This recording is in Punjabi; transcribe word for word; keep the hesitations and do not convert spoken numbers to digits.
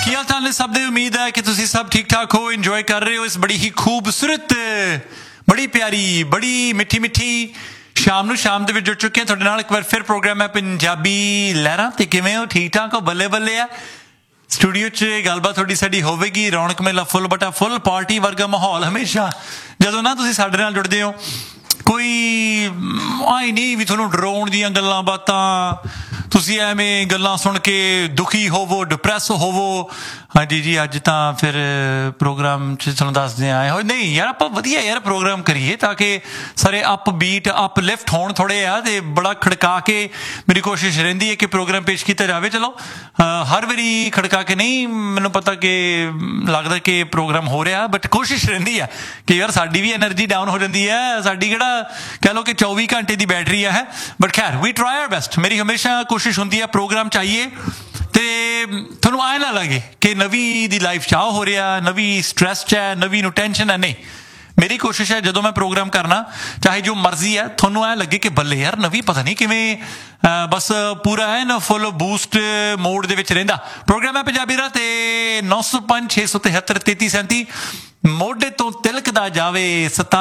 ਕੀ ਹਾਲ ਚਾਲ ਨੇ ਸਭ ਦੇ? ਉਮੀਦ ਹੈ ਕਿ ਤੁਸੀਂ ਸਭ ਠੀਕ ਠਾਕ ਹੋ, ਇੰਜੋਏ ਕਰ ਰਹੇ ਹੋ ਇਸ ਬੜੀ ਹੀ ਖੂਬਸੂਰਤ, ਬੜੀ ਪਿਆਰੀ, ਬੜੀ ਮਿੱਠੀ ਮਿੱਠੀ ਸ਼ਾਮ ਨੂੰ। ਸ਼ਾਮ ਦੇ ਵਿੱਚ ਜੁੜ ਚੁੱਕੇ ਹਾਂ ਤੁਹਾਡੇ ਨਾਲ। ਇੱਕ ਵਾਰ ਫਿਰ ਪ੍ਰੋਗਰਾਮ ਹੈ ਪੰਜਾਬੀ ਲਹਿਰਾਂ। ਤੇ ਕਿਵੇਂ ਹੋ? ਠੀਕ ਠਾਕ ਹੋ? ਬੱਲੇ ਬੱਲੇ ਆ। ਸਟੂਡੀਓ 'ਚ ਗੱਲਬਾਤ ਤੁਹਾਡੀ ਸਾਡੀ ਹੋਵੇਗੀ, ਰੌਣਕ ਮੇਲਾ ਫੁੱਲ ਬਟਾ ਫੁੱਲ, ਪਾਰਟੀ ਵਰਗਾ ਮਾਹੌਲ ਹਮੇਸ਼ਾ ਜਦੋਂ ਨਾ ਤੁਸੀਂ ਸਾਡੇ ਨਾਲ ਜੁੜਦੇ ਹੋ। ਕੋਈ ਆਈ ਨਹੀਂ ਵੀ ਤੁਹਾਨੂੰ ਡਰਾਉਣ ਦੀਆਂ ਗੱਲਾਂ ਬਾਤਾਂ, ਤੁਸੀਂ ਐਵੇਂ ਗੱਲਾਂ ਸੁਣ ਕੇ ਦੁਖੀ ਹੋਵੋ, ਡਿਪਰੈਸ ਹੋਵੋ। ਹਾਂਜੀ ਜੀ, ਅੱਜ ਤਾਂ ਫਿਰ ਪ੍ਰੋਗਰਾਮ 'ਚ ਤੁਹਾਨੂੰ ਦੱਸਦੇ ਆਏ ਹੋਏ ਨਹੀਂ ਯਾਰ, ਆਪਾਂ ਵਧੀਆ ਯਾਰ ਪ੍ਰੋਗਰਾਮ ਕਰੀਏ ਤਾਂ ਕਿ ਸਾਰੇ ਅਪ ਬੀਟ ਅਪ ਲਿਫਟ ਹੋਣ ਥੋੜ੍ਹੇ ਆ। ਅਤੇ ਬੜਾ ਖੜਕਾ ਕੇ ਮੇਰੀ ਕੋਸ਼ਿਸ਼ ਰਹਿੰਦੀ ਹੈ ਕਿ ਪ੍ਰੋਗਰਾਮ ਪੇਸ਼ ਕੀਤਾ ਜਾਵੇ। ਚਲੋ ਹਰ ਵਾਰੀ ਖੜਕਾ ਕੇ ਨਹੀਂ, ਮੈਨੂੰ ਪਤਾ ਕਿ ਲੱਗਦਾ ਕਿ ਪ੍ਰੋਗਰਾਮ ਹੋ ਰਿਹਾ, ਬਟ ਕੋਸ਼ਿਸ਼ ਰਹਿੰਦੀ ਹੈ ਕਿ ਯਾਰ ਸਾਡੀ ਵੀ ਐਨਰਜੀ ਡਾਊਨ ਹੋ ਜਾਂਦੀ ਹੈ। ਸਾਡੀ ਕਿਹੜਾ ਕਹਿ ਲਓ ਕਿ ਚੌਵੀ ਘੰਟੇ ਦੀ ਬੈਟਰੀ ਹੈ, ਬਟ ਖੈਰ ਵੀ ਟਰਾਈ ਆਰ ਬੈਸਟ। ਮੇਰੀ ਹਮੇਸ਼ਾ ਕੋਸ਼ਿਸ਼ ਹੁੰਦੀ ਹੈ ਪ੍ਰੋਗਰਾਮ ਚਾਹੀਏ ਅਤੇ ਤੁਹਾਨੂੰ ਐਂ ਨਾ ਲੱਗੇ ਕਿ ਨਵੀਂ ਦੀ ਲਾਈਫ 'ਚ ਆਹ ਹੋ ਰਿਹਾ, ਨਵੀਂ ਸਟਰੈਸ 'ਚ ਹੈ, ਨਵੀਂ ਨੂੰ ਟੈਨਸ਼ਨ ਹੈ। ਨਹੀਂ, ਮੇਰੀ ਕੋਸ਼ਿਸ਼ ਹੈ ਜਦੋਂ ਮੈਂ ਪ੍ਰੋਗਰਾਮ ਕਰਨਾ, ਚਾਹੇ ਜੋ ਮਰਜ਼ੀ ਹੈ, ਤੁਹਾਨੂੰ ਐਂ ਲੱਗੇ ਕਿ ਬੱਲੇ ਯਾਰ ਨਵੀਂ ਪਤਾ ਨਹੀਂ ਕਿਵੇਂ ਬਸ ਪੂਰਾ ਹੈ ਨਾ ਫੁੱਲ ਬੂਸਟ ਮੋਡ ਦੇ ਵਿੱਚ ਰਹਿੰਦਾ। ਪ੍ਰੋਗਰਾਮ ਹੈ ਪੰਜਾਬੀ ਰਾਹ ਤੇ ਨੌ ਸੌ ਪੰਜ ਛੇ ਸੌ ਤਿਹੱਤਰ ਤੇਤੀ ਸੈਂਤੀ। ਮੋਢੇ ਤੋਂ ਤਿਲਕਦਾ ਜਾਵੇ ਸਤਾ